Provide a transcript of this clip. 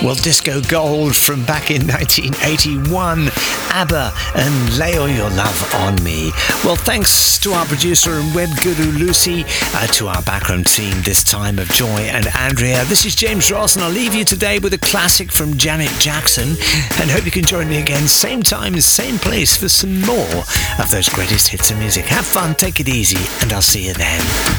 Well, Disco Gold from back in 1981, ABBA and Lay All Your Love on Me. Well, thanks to our producer and web guru Lucy, to our background team this time of Joy and Andrea. This is James Ross, and I'll leave you today with a classic from Janet Jackson, and hope you can join me again same time, same place for some more of those greatest hits of music. Have fun, take it easy, and I'll see you then.